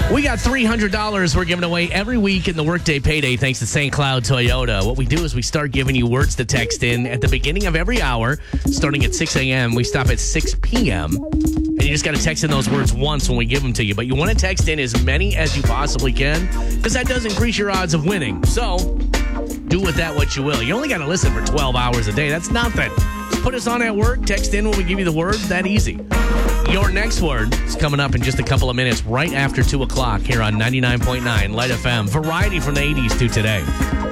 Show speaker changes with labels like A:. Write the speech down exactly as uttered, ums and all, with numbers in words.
A: We got three hundred dollars we're giving away every week in the Workday Payday thanks to Saint Cloud Toyota. What we do is we start giving you words to text in at the beginning of every hour, starting at six a.m. We stop at six p.m. And you just got to text in those words once when we give them to you. But you want to text in as many as you possibly can because that does increase your odds of winning. So do with that what you will. You only got to listen for twelve hours a day. That's nothing. Just put us on at work. Text in when we give you the word. That easy. Your next word is coming up in just a couple of minutes, right after two o'clock here on ninety-nine point nine Light F M. Variety from the eighties to today.